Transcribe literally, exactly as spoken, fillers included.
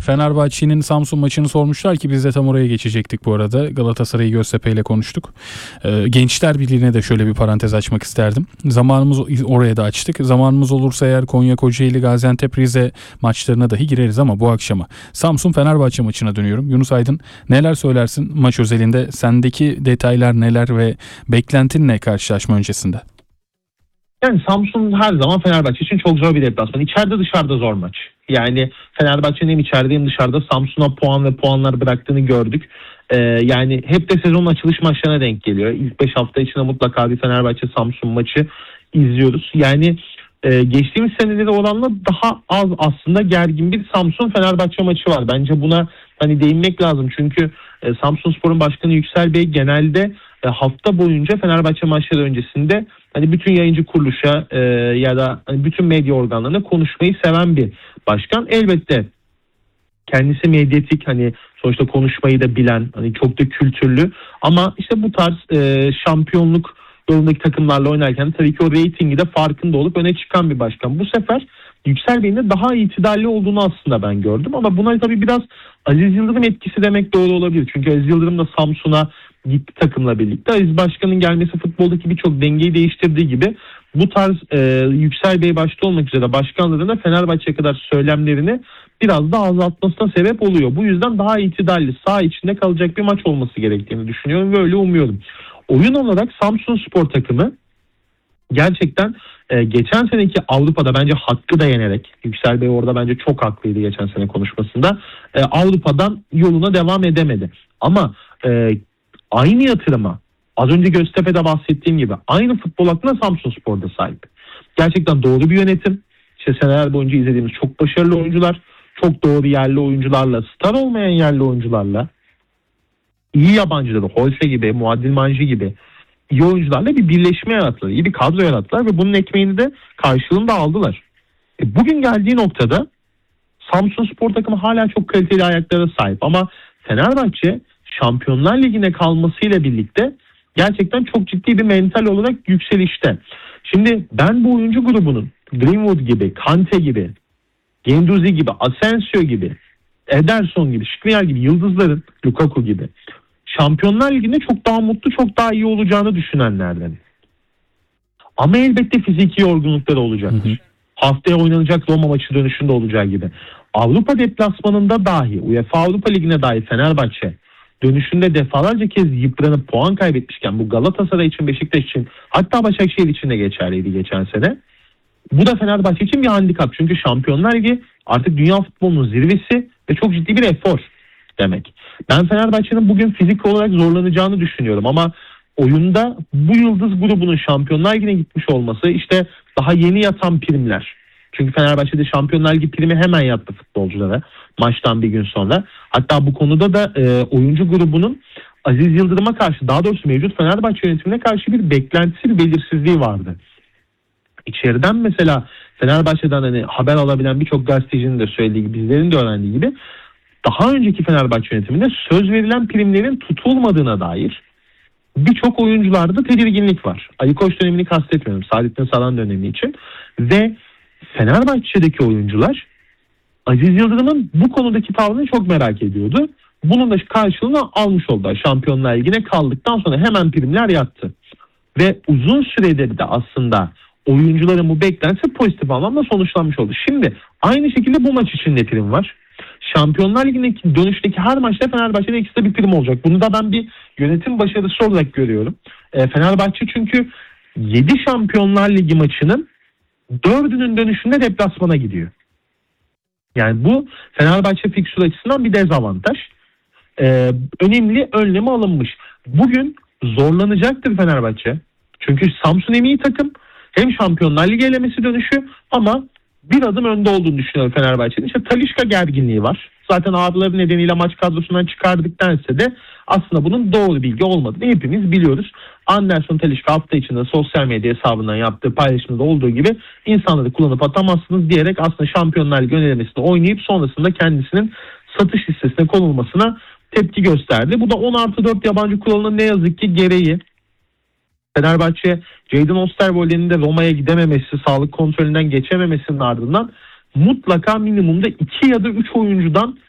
Fenerbahçe'nin Samsun maçını sormuşlar ki biz de tam oraya geçecektik bu arada. Galatasaray'ı Göztepe ile konuştuk. Ee, Gençler Birliği'ne de şöyle bir parantez açmak isterdim. Zamanımız oraya da açtık. Zamanımız olursa eğer Konya, Kocaeli, Gaziantep, Rize maçlarına dahi gireriz ama bu akşama Samsun Fenerbahçe maçına dönüyorum. Yunus Aydın, neler söylersin maç özelinde? Sendeki detaylar neler ve beklentin ne karşılaşma öncesinde? Yani Samsun her zaman Fenerbahçe için çok zor bir deplasman. İçeride dışarıda zor maç. Yani Fenerbahçe'nin hem içeride hem dışarıda Samsun'a puan ve puanlar bıraktığını gördük. Ee, yani hep de sezonun açılış maçlarına denk geliyor. İlk beş hafta içinde mutlaka bir Fenerbahçe-Samsun maçı izliyoruz. Yani e, geçtiğimiz seneleri oranla daha az aslında gergin bir Samsun-Fenerbahçe maçı var. Bence buna hani değinmek lazım. Çünkü e, Samsunspor'un başkanı Yüksel Bey genelde e, hafta boyunca Fenerbahçe maçları öncesinde hani bütün yayıncı kuruluşa e, ya da hani bütün medya organlarına konuşmayı seven bir başkan. Elbette kendisi medyatik, hani sonuçta konuşmayı da bilen, hani çok da kültürlü, ama işte bu tarz e, şampiyonluk yolundaki takımlarla oynarken tabii ki o reytingi de farkında olup öne çıkan bir başkan. Bu sefer Yüksel Bey'in de daha itidalli olduğunu aslında ben gördüm, ama buna tabii biraz Aziz Yıldırım etkisi demek doğru olabilir. Çünkü Aziz Yıldırım da Samsun'a gitti takımla birlikte. Aziz Başkan'ın gelmesi futboldaki birçok dengeyi değiştirdiği gibi bu tarz e, Yüksel Bey başta olmak üzere başkanlarına Fenerbahçe'ye kadar söylemlerini biraz da azaltmasına sebep oluyor. Bu yüzden daha itidalli, saha içinde kalacak bir maç olması gerektiğini düşünüyorum ve öyle umuyorum. Oyun olarak Samsunspor takımı gerçekten e, geçen seneki Avrupa'da bence hakkı da yenerek, Yüksel Bey orada bence çok haklıydı geçen sene konuşmasında, e, Avrupa'dan yoluna devam edemedi. Ama e, aynı yatırıma, az önce Göztepe'de bahsettiğim gibi, aynı futbol aklına Samsunspor'da sahip. Gerçekten doğru bir yönetim. İşte seneler boyunca izlediğimiz çok başarılı oyuncular, çok doğru yerli oyuncularla, star olmayan yerli oyuncularla, iyi yabancıları, Holse gibi, Muaddil Manji gibi iyi oyuncularla bir birleşme yarattılar, iyi bir kadro yarattılar ve bunun ekmeğini de karşılığını da aldılar. E bugün geldiği noktada Samsunspor takımı hala çok kaliteli ayaklara sahip, ama Fenerbahçe Şampiyonlar Ligi'ne kalmasıyla birlikte gerçekten çok ciddi bir mental olarak yükselişte. Şimdi ben bu oyuncu grubunun Greenwood gibi, Kante gibi, Guendouzi gibi, Asensio gibi, Ederson gibi, Skriniar gibi yıldızların, Lukaku gibi Şampiyonlar Ligi'nde çok daha mutlu, çok daha iyi olacağını düşünenlerden. Ama elbette fiziki yorgunlukları olacaktır. Hı hı. Haftaya oynanacak Roma maçı dönüşünde olacağı gibi. Avrupa deplasmanında dahi, UEFA Avrupa Ligi'ne dahi Fenerbahçe dönüşünde defalarca kez yıpranıp puan kaybetmişken, bu Galatasaray için, Beşiktaş için, hatta Başakşehir için de geçerliydi geçen sene. Bu da Fenerbahçe için bir handikap. Çünkü Şampiyonlar Ligi artık dünya futbolunun zirvesi ve çok ciddi bir efor demek. Ben Fenerbahçe'nin bugün fizik olarak zorlanacağını düşünüyorum, ama oyunda bu yıldız grubunun Şampiyonlar Ligi'ne gitmiş olması, işte daha yeni yatan primler. Çünkü Fenerbahçe'de Şampiyonlar Ligi primi hemen yattı futbolculara maçtan bir gün sonra. Hatta bu konuda da e, oyuncu grubunun Aziz Yıldırım'a karşı, daha doğrusu mevcut Fenerbahçe yönetimine karşı bir beklentisi, bir belirsizliği vardı. İçeriden mesela Fenerbahçe'den hani haber alabilen birçok gazetecinin de söylediği gibi, bizlerin de öğrendiği gibi, daha önceki Fenerbahçe yönetiminde söz verilen primlerin tutulmadığına dair birçok oyuncularda tedirginlik var. Ali Koç dönemini kastetmiyorum, Saadettin Saran dönemi için. Ve Fenerbahçe'deki oyuncular Aziz Yıldırım'ın bu konudaki tavrını çok merak ediyordu. Bunun da karşılığını almış oldular. Şampiyonlar Ligi'ne kaldıktan sonra hemen primler yattı. Ve uzun süredir de aslında oyuncuların bu beklentisi pozitif anlamda sonuçlanmış oldu. Şimdi aynı şekilde bu maç için de prim var. Şampiyonlar Ligi'ndeki dönüşteki her maçta Fenerbahçe'de ikisi de bir prim olacak. Bunu da ben bir yönetim başarısı olarak görüyorum. E, Fenerbahçe çünkü yedi Şampiyonlar Ligi maçının dördünün dönüşünde deplasmana gidiyor. Yani bu Fenerbahçe fikstür açısından bir dezavantaj. Ee, önemli önlemi alınmış. Bugün zorlanacaktır Fenerbahçe. Çünkü Samsun en iyi takım. Hem Şampiyonlar Ligi elemesi dönüşü, ama bir adım önde olduğunu düşünüyorum Fenerbahçe'nin. İşte Talisca gerginliği var. Zaten ağrıları nedeniyle maç kadrosundan çıkardık dense de aslında bunun doğru bilgi olmadığını hepimiz biliyoruz. Anderson Talisca hafta içinde sosyal medya hesabından yaptığı paylaşımda olduğu gibi insanları kullanıp atamazsınız diyerek aslında Şampiyonlar Ligi elemesinde oynayıp sonrasında kendisinin satış listesine konulmasına tepki gösterdi. Bu da on artı dört yabancı kuralının ne yazık ki gereği. Fenerbahçe, Jadon Osterwolde'nin de Roma'ya gidememesi, sağlık kontrolünden geçememesinin ardından mutlaka minimumda iki ya da üç oyuncudan